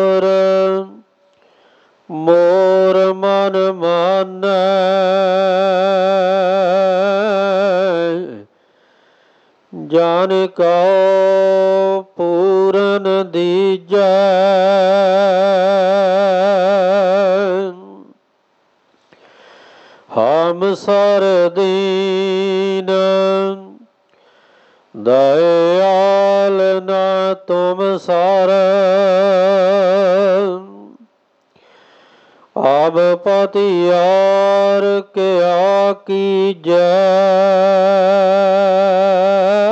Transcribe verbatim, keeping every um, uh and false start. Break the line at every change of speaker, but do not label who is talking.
मोर मन मानै जान कहो पूरन दीजै। हम सर दीन दयाल न तुम सर अब पतियार क्या कीजै।